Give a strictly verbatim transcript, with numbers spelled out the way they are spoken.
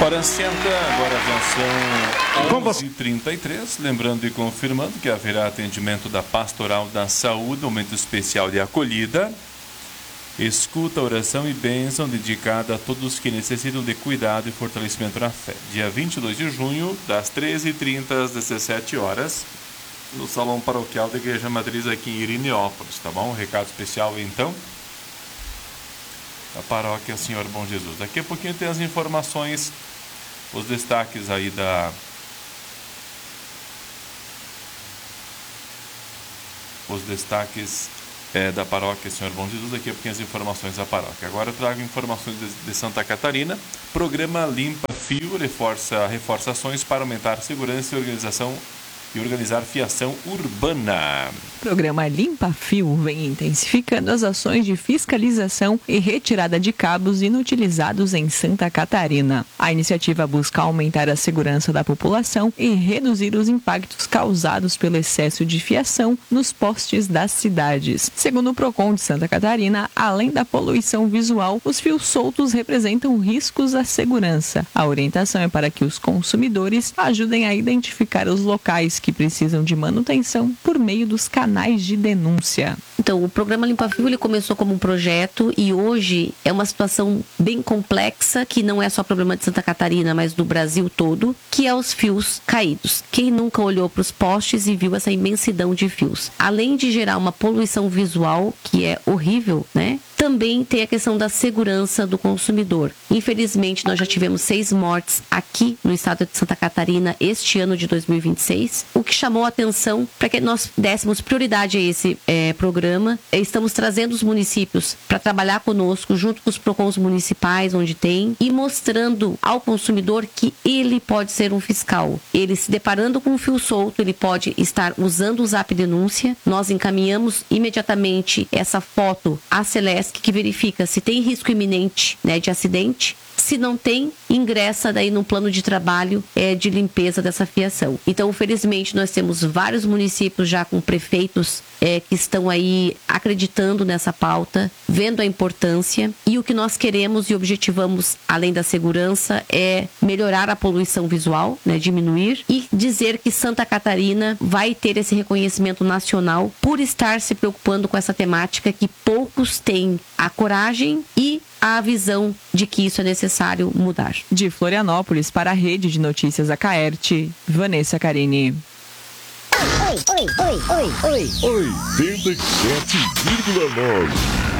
Hora certa, agora já são onze e trinta e três. Lembrando e confirmando que haverá atendimento da Pastoral da Saúde, momento especial de acolhida, escuta, oração e bênção dedicada a todos que necessitam de cuidado e fortalecimento na fé. Dia vinte e dois de junho, das treze e trinta às dezessete horas, no Salão Paroquial da Igreja Matriz aqui em Irineópolis, tá bom? Um recado especial então da Paróquia Senhor Bom Jesus. Daqui a pouquinho tem as informações, os destaques aí da os destaques é, da Paróquia Senhor Bom Jesus. Daqui a pouquinho as informações da paróquia. Agora eu trago informações de, de Santa Catarina. Programa Limpa Fio reforça, reforça ações para aumentar a segurança e organização e organizar fiação urbana. O programa Limpa Fio vem intensificando as ações de fiscalização e retirada de cabos inutilizados em Santa Catarina. A iniciativa busca aumentar a segurança da população e reduzir os impactos causados pelo excesso de fiação nos postes das cidades. Segundo o Procon de Santa Catarina, além da poluição visual, os fios soltos representam riscos à segurança. A orientação é para que os consumidores ajudem a identificar os locais que precisam de manutenção por meio dos canais de denúncia. Então, o programa Limpa Fio ele começou como um projeto e hoje é uma situação bem complexa, que não é só problema de Santa Catarina, mas do Brasil todo, que é os fios caídos. Quem nunca olhou para os postes e viu essa imensidão de fios? Além de gerar uma poluição visual, que é horrível, né? Também tem a questão da segurança do consumidor. Infelizmente, nós já tivemos seis mortes aqui no estado de Santa Catarina este ano de dois mil e vinte e seis, o que chamou a atenção para que nós dessemos prioridade a esse é, programa. Estamos trazendo os municípios para trabalhar conosco, junto com os PROCONs municipais, onde tem, e mostrando ao consumidor que ele pode ser um fiscal. Ele se deparando com um fio solto, ele pode estar usando o Zap Denúncia. Nós encaminhamos imediatamente essa foto à Celeste, que verifica se tem risco iminente, né, de acidente. Se não tem, ingressa daí no plano de trabalho é, de limpeza dessa fiação. Então, felizmente, nós temos vários municípios já com prefeitos é, que estão aí acreditando nessa pauta, vendo a importância, e o que nós queremos e objetivamos, além da segurança, é melhorar a poluição visual, né, diminuir, e dizer que Santa Catarina vai ter esse reconhecimento nacional por estar se preocupando com essa temática que poucos têm a coragem e a visão de que isso é necessário mudar. De Florianópolis para a Rede de Notícias Acaerte, Vanessa Carini. Oi, oi, oi, oi, oi. oitenta e sete vírgula nove